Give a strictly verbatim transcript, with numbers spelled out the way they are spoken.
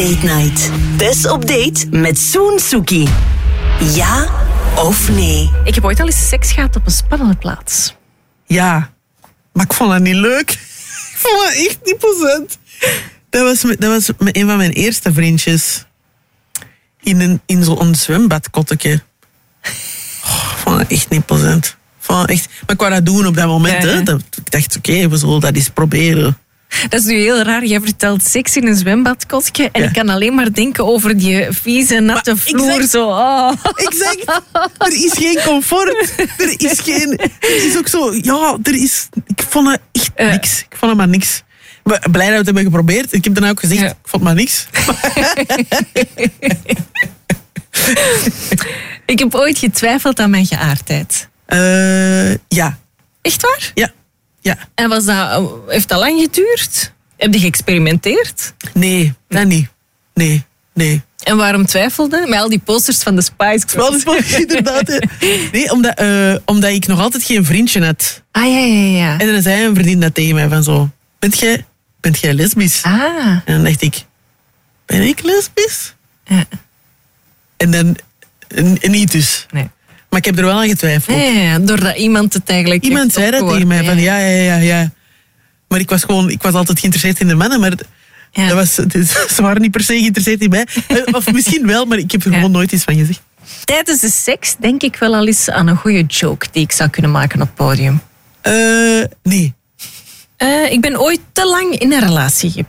Date Night. Tess op date met Soen Suki. Ja of nee? Ik heb ooit al eens seks gehad op een spannende plaats. Ja, maar ik vond dat niet leuk. Ik vond dat echt niet plezant. Dat was, met, dat was met een van mijn eerste vriendjes. In, een, in zo'n zwembadkotteke. Oh, ik vond dat echt niet plezant. Ik vond dat echt, maar ik wou dat doen op dat moment. Ja, ja. Hè. Dat, ik dacht, oké, okay, we zullen dat eens proberen. Dat is nu heel raar. Jij vertelt seks in een zwembadkotje. En Ja. ik kan alleen maar denken over die vieze, natte Maar vloer. exact. Zo. Oh. Exact. Er is geen comfort. Er is geen... Er is ook zo... Ja, er is... Ik vond het echt Ja. niks. Ik vond het maar niks. Maar blij dat we het hebben geprobeerd. Ik heb daarna ook gezegd, Ja. ik vond maar niks. Ik heb ooit getwijfeld aan mijn geaardheid. Uh, ja. Echt waar? Ja. Ja. En was dat, heeft dat lang geduurd? Heb je geëxperimenteerd? Nee, dat niet. Nee, nee. En waarom twijfelde? Met al die posters van de Spice Wel, Girls. dat is wel inderdaad. Hè. Nee, omdat, uh, omdat ik nog altijd geen vriendje had. Ah, ja, ja, ja. En dan zei een vriendin dat tegen mij van zo... Bent jij, bent jij lesbisch? Ah. En dan dacht ik... Ben ik lesbisch? Ja. En dan... n- Niet dus. Nee. Maar ik heb er wel aan getwijfeld. Ja, ja, ja, doordat iemand het eigenlijk Iemand heeft zei dat opgehoord. tegen mij. Van ja, ja, ja, ja. Maar ik was gewoon... Ik was altijd geïnteresseerd in de mannen, maar... Ja. Dat was, ze waren niet per se geïnteresseerd in mij. Of misschien wel, maar ik heb er Ja. gewoon nooit iets van gezegd. Tijdens de seks denk ik wel al eens aan een goede joke die ik zou kunnen maken op het podium. Uh, nee. Uh, ik ben ooit te lang in een relatie ge-